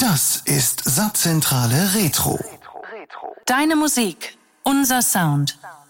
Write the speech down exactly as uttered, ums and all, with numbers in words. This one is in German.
Das ist Satzzentrale Retro. Deine Musik, unser Sound.